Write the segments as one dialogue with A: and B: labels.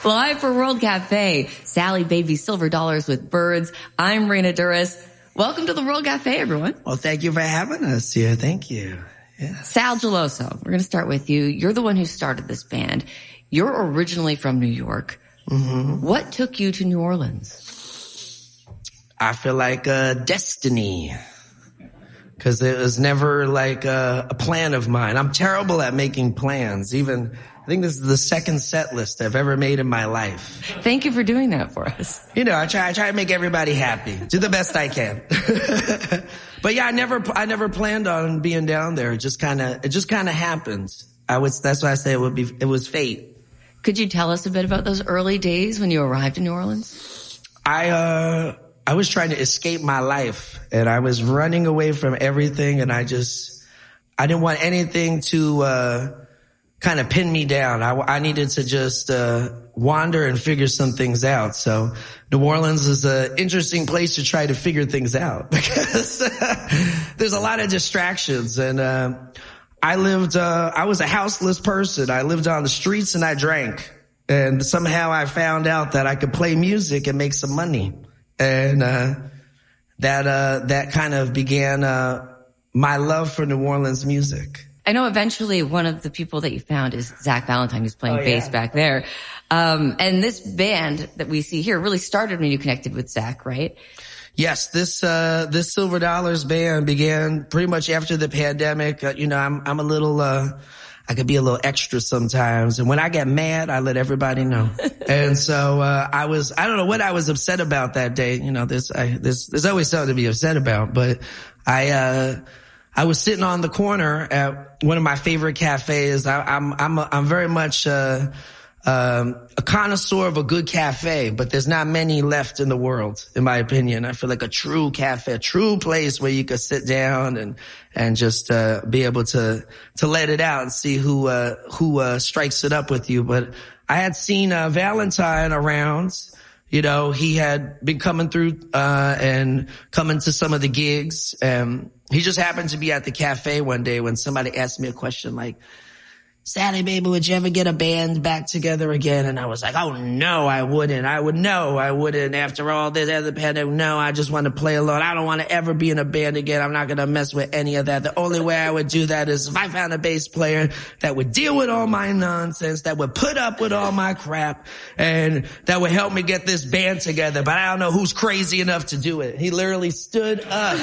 A: Live for World Cafe, Sally Baby Silver Dollars with Birds. I'm Raina Duras. Welcome to the World Cafe, everyone.
B: Well, thank you for having us here. Thank you.
A: Yeah. Sal Geloso, we're going to start with you. You're the one who started this band. You're originally from New York. Mm-hmm. What took you to New Orleans?
B: I feel like destiny. Because it was never like a plan of mine. I'm terrible at making plans. I think this is the second set list I've ever made in my life.
A: Thank you for doing that for us.
B: You know, I try to make everybody happy. Do the best I can. But yeah, I never planned on being down there. It just kind of happened. That's why I say it was fate.
A: Could you tell us a bit about those early days when you arrived in New Orleans?
B: I was trying to escape my life, and I was running away from everything, and I didn't want anything to kind of pin me down. I needed to just wander and figure some things out. So New Orleans is an interesting place to try to figure things out because there's a lot of distractions. And I was a houseless person. I lived on the streets and I drank. And somehow I found out that I could play music and make some money. And that kind of began my love for New Orleans music.
A: I know eventually one of the people that you found is Zach Valentine, who's playing bass back there. And this band that we see here really started when you connected with Zach, right?
B: Yes, this Silver Dollars band began pretty much after the pandemic. I'm a little, I could be a little extra sometimes. And when I get mad, I let everybody know. And so, I don't know what I was upset about that day. You know, there's always something to be upset about, but I was sitting on the corner at one of my favorite cafes. I'm very much a connoisseur of a good cafe, but there's not many left in the world, in my opinion. I feel like a true cafe, a true place where you could sit down and just be able to let it out and see who strikes it up with you. But I had seen Valentine around. You know, he had been coming through and coming to some of the gigs, and he just happened to be at the cafe one day when somebody asked me a question like, Sally, baby, would you ever get a band back together again? And I was like, oh, no, I wouldn't. I wouldn't. After all this other pandemic, no, I just want to play alone. I don't want to ever be in a band again. I'm not going to mess with any of that. The only way I would do that is if I found a bass player that would deal with all my nonsense, that would put up with all my crap, and that would help me get this band together. But I don't know who's crazy enough to do it. He literally stood up,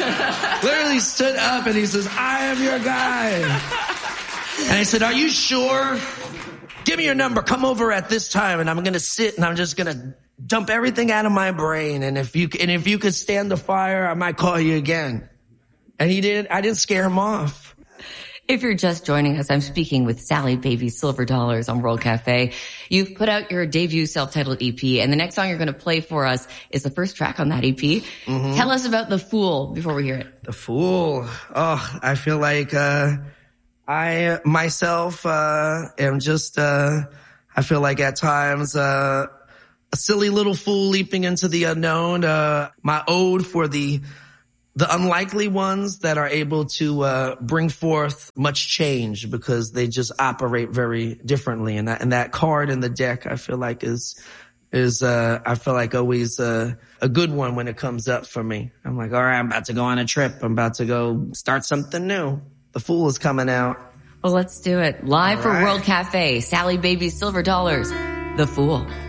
B: and he says, I am your guy. And I said, are you sure? Give me your number. Come over at this time, and I'm going to sit and I'm just going to dump everything out of my brain. And if you could stand the fire, I might call you again. And he did. I didn't scare him off.
A: If you're just joining us, I'm speaking with Sally Baby Silver Dollars on World Cafe. You've put out your debut self-titled EP, and the next song you're going to play for us is the first track on that EP. Mm-hmm. Tell us about The Fool before we hear it.
B: The Fool. Oh, I feel like, I myself am just I feel like at times a silly little fool leaping into the unknown, my ode for the unlikely ones that are able to bring forth much change because they just operate very differently, and that card in the deck I feel like is I feel like always a good one when it comes up for me. I'm like, all right, I'm about to go on a trip. I'm about to go start something new. The Fool is coming out.
A: Well, let's do it. Live for World Cafe, Sally Baby Silver Dollars, The Fool.